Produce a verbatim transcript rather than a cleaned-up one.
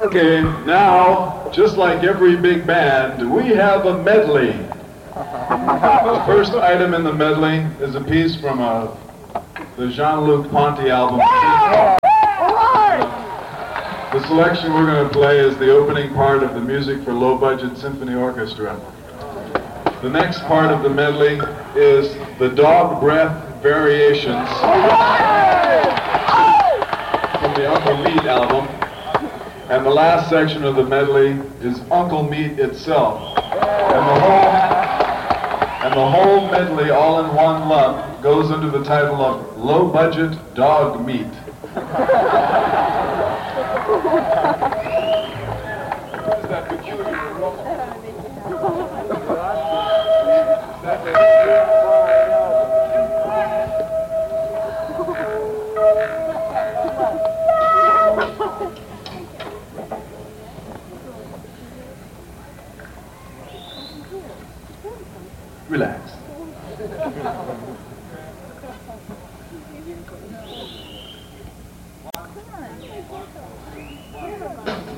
Okay, now, just like every big band, we have a medley. The first item in the medley is a piece from a, the Jean-Luc Ponty album. The selection we're going to play is the opening part of the Music for Low-Budget Symphony Orchestra. The next part of the medley is the Dog Breath Variations from the Uncle Meat album. And the last section of the medley is Uncle Meat itself. And the whole, and the whole medley, all in one lump, goes under the title of Low Budget Dog Meat. Relax.